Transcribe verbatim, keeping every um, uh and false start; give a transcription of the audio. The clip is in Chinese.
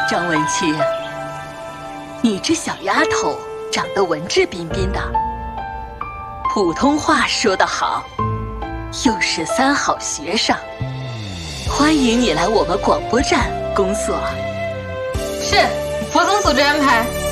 张文清，你这小丫头长得文质彬彬的，普通话说得好，又是三好学生，欢迎你来我们广播站工作。 是，服从组织安排。